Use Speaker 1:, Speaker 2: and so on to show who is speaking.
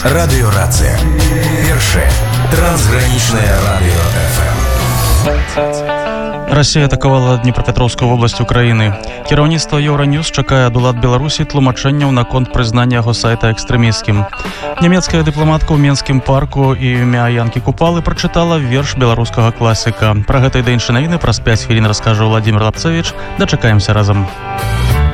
Speaker 1: Радыёрацыя. Першае трансгранічнае радыё ФМ.
Speaker 2: Расія атакавала Днепрапетровскую вобласць Украіны. Кіраўніцтва Еўраньюз чакае ад улад Беларусі тлумачэнняў наконт прызнання яго сайта экстрэмісцкім. Нямецкая дыпламатка ў Менскім парку і імя Янкі Купалы прачытала верш беларускага класіка. Пра гэта і да іншай навіны праз 5 хвілін раскажа Владзімир Лапцевіч. Дачакаемся разам.